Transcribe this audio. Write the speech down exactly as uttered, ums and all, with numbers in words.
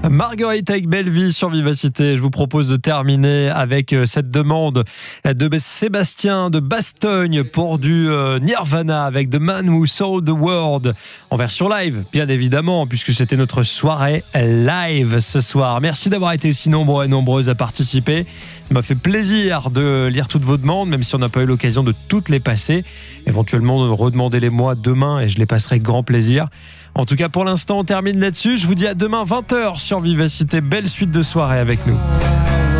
Marguerite avec Belle Vie sur Vivacité. Je vous propose de terminer avec cette demande de Sébastien de Bastogne pour du Nirvana avec The Man Who Sold the World en version live, bien évidemment, puisque c'était notre soirée live ce soir. Merci d'avoir été aussi nombreux et nombreuses à participer. Ça m'a fait plaisir de lire toutes vos demandes, même si on n'a pas eu l'occasion de toutes les passer. Éventuellement, redemandez-les-moi demain et je les passerai avec grand plaisir. En tout cas, pour l'instant, on termine là-dessus. Je vous dis à demain vingt heures sur Vivacité. Belle suite de soirée avec nous.